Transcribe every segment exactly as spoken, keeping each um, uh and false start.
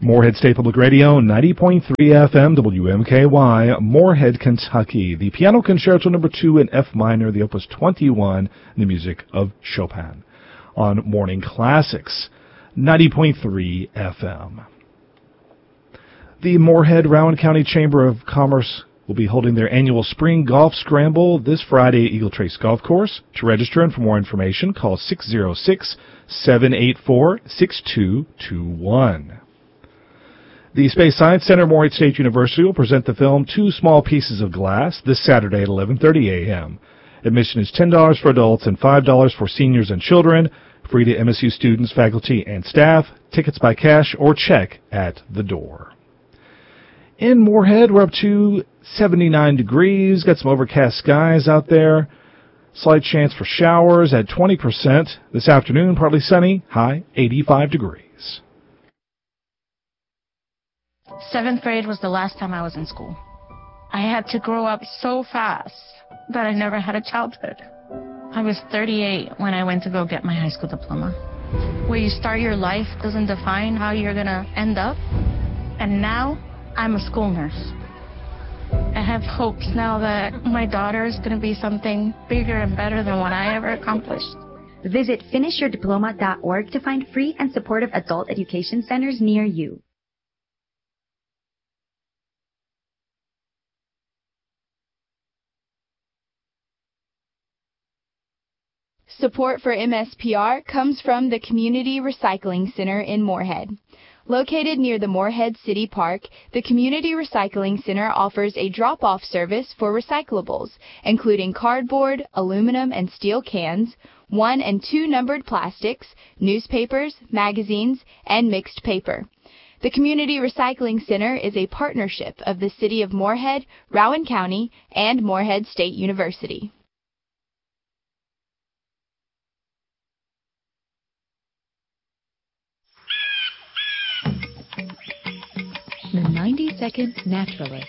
Moorhead State Public Radio, ninety point three F M, W M K Y, Moorhead, Kentucky. The Piano Concerto Number two in F minor, the Opus twenty-one, the music of Chopin. On Morning Classics, ninety point three F M. The Moorhead Rowan County Chamber of Commerce will be holding their annual Spring Golf Scramble this Friday at Eagle Trace Golf Course. To register and for more information, call six oh six, seven eight four, six two two one. The Space Science Center, Moorhead State University, will present the film Two Small Pieces of Glass this Saturday at eleven thirty a.m. Admission is ten dollars for adults and five dollars for seniors and children, free to M S U students, faculty, and staff. Tickets by cash or check at the door. In Moorhead, we're up to seventy-nine degrees. Got some overcast skies out there. Slight chance for showers at twenty percent. This afternoon, partly sunny, high eighty-five degrees. Seventh grade was the last time I was in school. I had to grow up so fast that I never had a childhood. I was thirty-eight when I went to go get my high school diploma. Where you start your life doesn't define how you're going to end up. And now I'm a school nurse. I have hopes now that my daughter is going to be something bigger and better than what I ever accomplished. Visit finish your diploma dot org to find free and supportive adult education centers near you. Support for M S P R comes from the Community Recycling Center in Moorhead. Located near the Moorhead City Park, the Community Recycling Center offers a drop-off service for recyclables, including cardboard, aluminum and steel cans, one and two numbered plastics, newspapers, magazines, and mixed paper. The Community Recycling Center is a partnership of the City of Moorhead, Rowan County, and Moorhead State University. The ninety second Naturalist.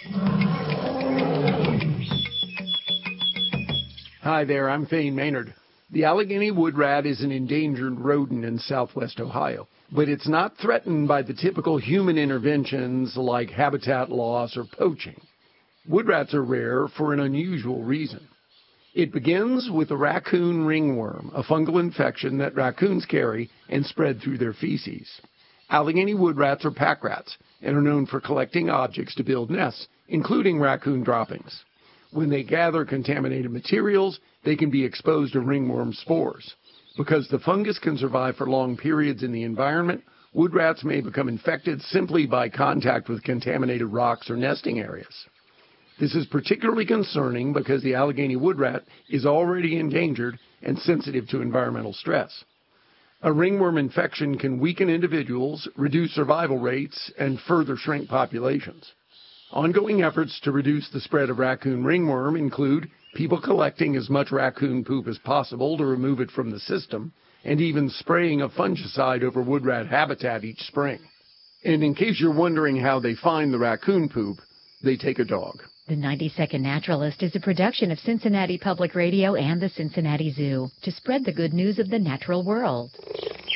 Hi there, I'm Thane Maynard. The Allegheny wood rat is an endangered rodent in southwest Ohio, but it's not threatened by the typical human interventions like habitat loss or poaching. Wood rats are rare for an unusual reason. It begins with the raccoon ringworm, a fungal infection that raccoons carry and spread through their feces. Allegheny wood rats are pack rats and are known for collecting objects to build nests, including raccoon droppings. When they gather contaminated materials, they can be exposed to ringworm spores. Because the fungus can survive for long periods in the environment, wood rats may become infected simply by contact with contaminated rocks or nesting areas. This is particularly concerning because the Allegheny wood rat is already endangered and sensitive to environmental stress. A ringworm infection can weaken individuals, reduce survival rates, and further shrink populations. Ongoing efforts to reduce the spread of raccoon ringworm include people collecting as much raccoon poop as possible to remove it from the system, and even spraying a fungicide over wood rat habitat each spring. And in case you're wondering how they find the raccoon poop, they take a dog. The ninety second Naturalist is a production of Cincinnati Public Radio and the Cincinnati Zoo to spread the good news of the natural world.